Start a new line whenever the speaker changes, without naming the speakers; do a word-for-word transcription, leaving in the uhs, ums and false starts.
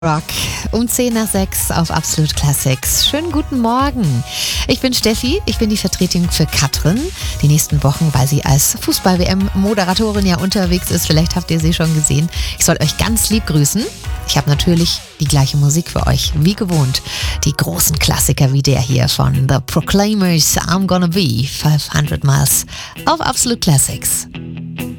Rock um zehn nach sechs auf Absolut Classics. Schönen guten Morgen. Ich bin Steffi, ich bin die Vertretung für Katrin die nächsten Wochen, weil sie als Fußball-W M-Moderatorin ja unterwegs ist. Vielleicht habt ihr sie schon gesehen. Ich soll euch ganz lieb grüßen. Ich habe natürlich die gleiche Musik für euch, wie gewohnt. Die großen Klassiker wie der hier von The Proclaimers, I'm Gonna Be fünfhundert Miles auf Absolut Classics.